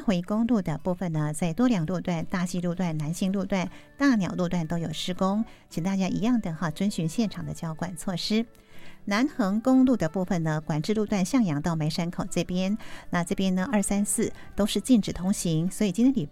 回公路的部分呢，在多良路段、大溪路段、南兴路段、大鸟路段都有施工，请大家一样的遵循现场的交管措施。南横公路的部分呢，管制路段向阳到梅山口这边，那这边呢234都是禁止通行，所以今天礼